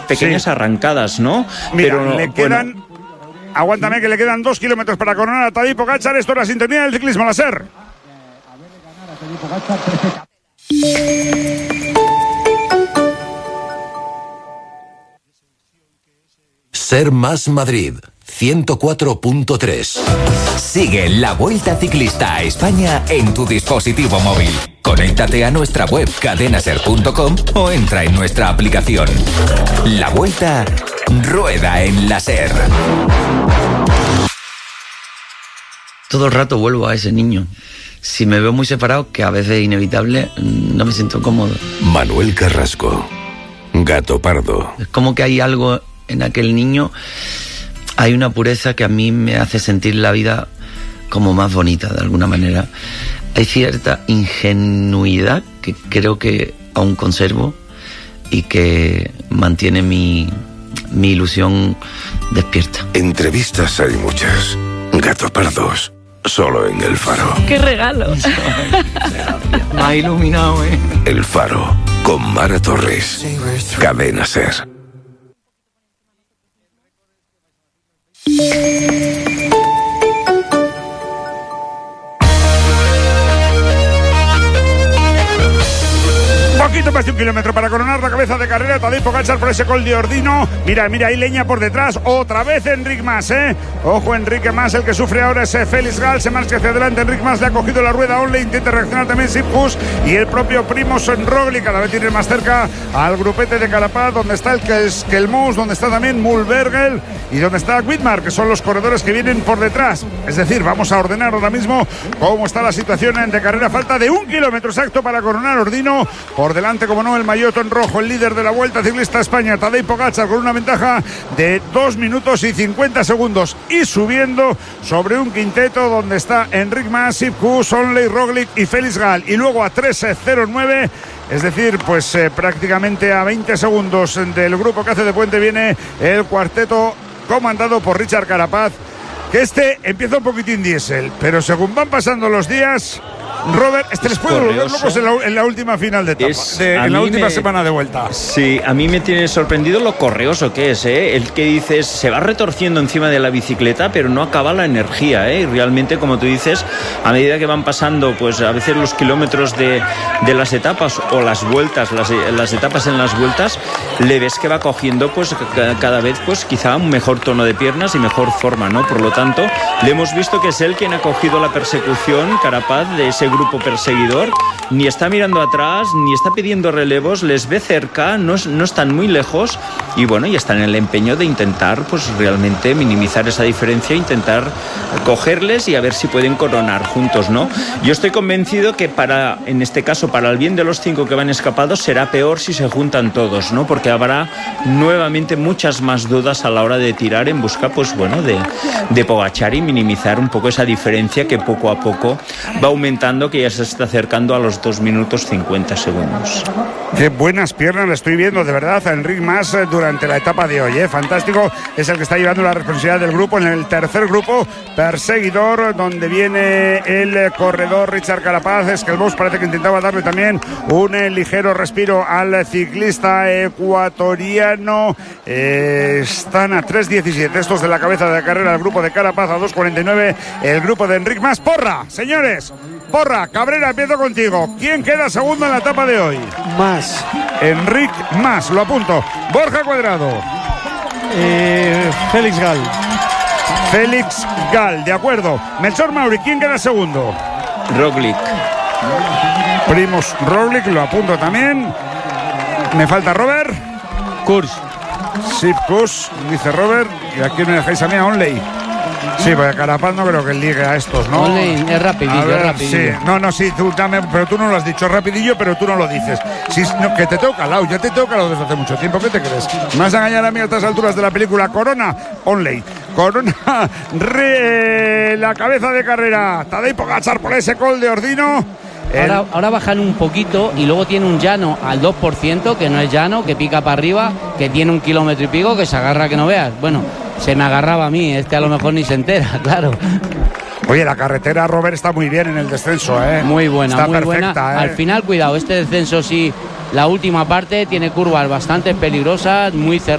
pequeñas arrancadas, ¿no? Mira, pero le quedan... Aguántame, que le quedan 2 kilómetros para coronar a Tadej Pogačar. Esto es la sintonía del ciclismo, la SER. SER más Madrid 104.3. Sigue la Vuelta Ciclista a España en tu dispositivo móvil. Conéctate a nuestra web cadenaser.com o entra en nuestra aplicación. La Vuelta rueda en la SER. Todo el rato vuelvo a ese niño. Si me veo muy separado, que a veces es inevitable, no me siento cómodo. Manuel Carrasco, Gato Pardo. Es como que hay algo en aquel niño, hay una pureza que a mí me hace sentir la vida como más bonita, de alguna manera. Hay cierta ingenuidad que creo que aún conservo y que mantiene mi ilusión despierta. Entrevistas hay muchas. Gato Pardos, solo en El Faro. ¡Qué regalo! Me ha iluminado, ¿eh? El Faro, con Mara Torres. Cadena SER. Poquito más de 1 kilómetro para coronar la cabeza de carrera. Tadej Pogačar por ese Col de Ordino. Mira, hay leña por detrás. Otra vez Enric Mas, Ojo, Enrique Mas, el que sufre ahora es Félix Gall. Se marcha hacia adelante. Enric Mas le ha cogido la rueda. Onley intenta reaccionar también Sipkus. Y el propio Primož Roglič cada vez tiene más cerca al grupete de Carapaz, donde está el Skelmos, donde está también Mulbergel y donde está Widmar, que son los corredores que vienen por detrás. Es decir, vamos a ordenar ahora mismo cómo está la situación de carrera. Falta de 1 kilómetro exacto para coronar Ordino. Por delante, como no, el maillot en rojo, el líder de la Vuelta Ciclista a España, Tadej Pogačar, con una ventaja de 2 minutos y 50 segundos y subiendo sobre un quinteto donde está Enric Mas, Sipkus, Onley, Roglič y Félix Gall, y luego a 3:09, es decir, pues prácticamente a 20 segundos del grupo que hace de puente viene el cuarteto comandado por Richard Carapaz, que empieza un poquitín diésel, pero según van pasando los días, Robert, les puede volver locos en la última final de etapa, en la última semana de vuelta. Sí, a mí me tiene sorprendido lo correoso que es, El que dices, se va retorciendo encima de la bicicleta, pero no acaba la energía, Y realmente, como tú dices, a medida que van pasando, pues a veces los kilómetros de las etapas o las vueltas, las etapas en las vueltas, le ves que va cogiendo, pues cada vez, pues quizá un mejor tono de piernas y mejor forma, ¿no? Por lo tanto, le hemos visto que es él quien ha cogido la persecución, Carapaz, de ese grupo perseguidor. Ni está mirando atrás, ni está pidiendo relevos, les ve cerca, no están muy lejos, y bueno, y están en el empeño de intentar, pues realmente minimizar esa diferencia, intentar cogerles y a ver si pueden coronar juntos, ¿no? Yo estoy convencido que en este caso, para el bien de los 5 que van escapados, será peor si se juntan todos, ¿no? Porque habrá nuevamente muchas más dudas a la hora de tirar en busca, pues bueno, de Pogačar y minimizar un poco esa diferencia que poco a poco va aumentando, que ya se está acercando a los 2 minutos 50 segundos. Qué buenas piernas le estoy viendo, de verdad, a Enric Mas durante la etapa de hoy, fantástico. Es el que está llevando la responsabilidad del grupo en el tercer grupo perseguidor, donde viene el corredor Richard Carapaz. Es que el Bosch parece que intentaba darle también un ligero respiro al ciclista ecuatoriano. Están a 3:17 estos de la cabeza de carrera del grupo de Carapaz, a 2:49 el grupo de Enric Mas. Porra, señores, porra. Cabrera, empiezo contigo. ¿Quién queda segundo en la etapa de hoy? Mas. Enric Mas, lo apunto. Borja Cuadrado. Félix Gall. Félix Gall, de acuerdo. Melchor Mauri, ¿quién queda segundo? Roglič. Primož Roglič, lo apunto también. Me falta Robert. Kurs. Sipkus, dice Robert. Y aquí me dejáis a mí, a Onley. Sí, porque Carapaz no creo que ligue a estos, ¿no? Onley es rapidillo, es rapidillo. Sí, sí, tú dame, pero tú no lo has dicho, rapidillo, pero tú no lo dices. Sí, no, que te tengo calado, ya te tengo calado desde hace mucho tiempo, ¿qué te crees? ¿Me vas a engañar a mí a estas alturas de la película? Corona, Onley. Corona, la cabeza de carrera. Tadej Pogačar por ese Col de Ordino. Ahora bajan un poquito y luego tiene un llano al 2%, que no es llano, que pica para arriba, que tiene 1 kilómetro y pico, que se agarra que no veas. Bueno, se me agarraba a mí, a lo mejor ni se entera, claro. Oye, la carretera, Robert, está muy bien en el descenso, Muy buena, está muy perfecta, buena. Al final, cuidado, este descenso sí, la última parte tiene curvas bastante peligrosas, muy cerradas.